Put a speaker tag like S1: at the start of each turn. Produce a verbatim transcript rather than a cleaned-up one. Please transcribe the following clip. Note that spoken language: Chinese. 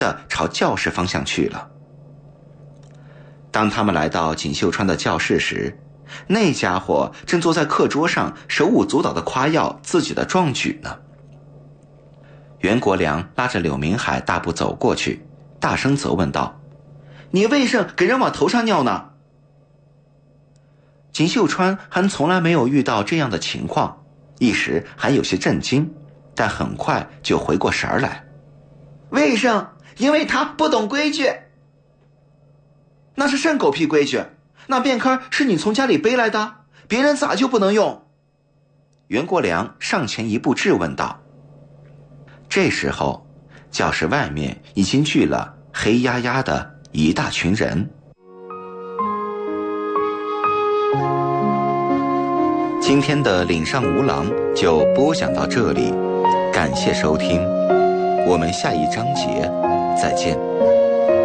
S1: 地朝教室方向去了。当他们来到锦绣川的教室时，那家伙正坐在课桌上手舞足蹈地夸耀自己的壮举呢。袁国良拉着柳明海大步走过去，大声责问道：“你为甚给人往头上尿呢？”锦绣川还从来没有遇到这样的情况，一时还有些震惊，但很快就回过神来。为甚？因为他不懂规矩。那是甚狗屁规矩？那便坑是你从家里背来的，别人咋就不能用？袁国良上前一步质问道。这时候教室外面已经聚了黑压压的一大群人。今天的岭上无郎就播讲到这里，感谢收听，我们下一章节再见。